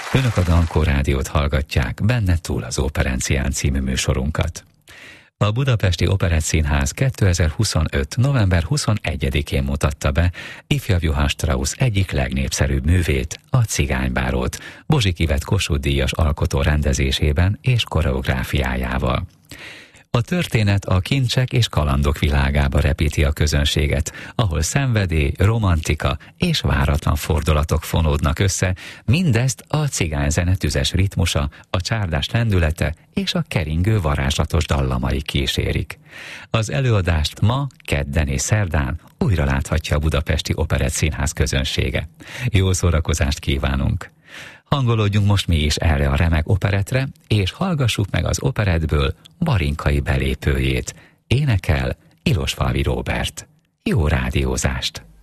Önök a Dankó Rádiót hallgatják, benne túl az Operencián című műsorunkat. A Budapesti Operettszínház 2025. november 21-én mutatta be ifjabb Johann Strauss egyik legnépszerűbb művét, a Cigánybárót, Bozsik Ivett Kossuth-díjas alkotó rendezésében és koreográfiájával. A történet a kincsek és kalandok világába repíti a közönséget, ahol szenvedély, romantika és váratlan fordulatok fonódnak össze, mindezt a cigányzene tüzes ritmusa, a csárdás lendülete és a keringő varázslatos dallamai kísérik. Az előadást ma, kedden és szerdán újra láthatja a Budapesti Operettszínház közönsége. Jó szórakozást kívánunk! Hangolódjunk most mi is erre a remek operetre, és hallgassuk meg az operettből Barinkai belépőjét. Énekel Ilosfalvi Róbert. Jó rádiózást!